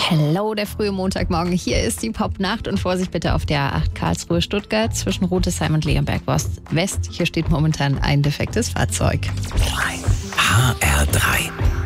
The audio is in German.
Hello, der frühe Montagmorgen. Hier ist die Popnacht und Vorsicht bitte auf der A8 Karlsruhe-Stuttgart zwischen Rotesheim und Leonberg-West. Hier steht momentan ein defektes Fahrzeug. HR3